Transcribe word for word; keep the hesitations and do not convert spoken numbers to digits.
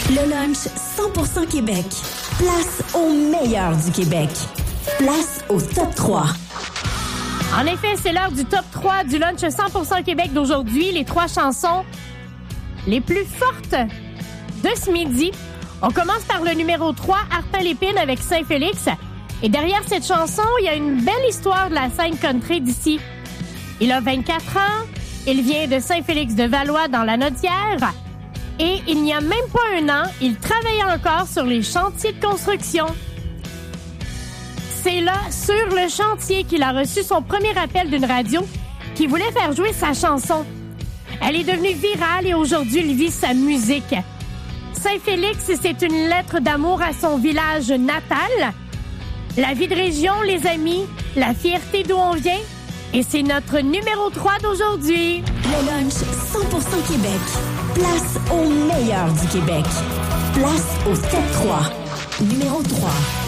Le lunch cent pour cent Québec. Place au meilleur du Québec. Place au top trois. En effet, c'est l'heure du top trois du lunch cent pour cent Québec d'aujourd'hui. Les trois chansons les plus fortes de ce midi. On commence par le numéro trois, Arpin Lépine avec Saint-Félix. Et derrière cette chanson, il y a une belle histoire de la scène country d'ici. Il a vingt-quatre ans, il vient de Saint-Félix-de-Valois dans la Nodière. Et il n'y a même pas un an, il travaillait encore sur les chantiers de construction. C'est là, sur le chantier, qu'il a reçu son premier appel d'une radio qui voulait faire jouer sa chanson. Elle est devenue virale et aujourd'hui, il vit sa musique. Saint-Félix, c'est une lettre d'amour à son village natal. La vie de région, les amis, la fierté d'où on vient. Et c'est notre numéro trois d'aujourd'hui. Le lunch cent pour cent Québec. Place au meilleur du Québec. Place au top trois. Numéro trois.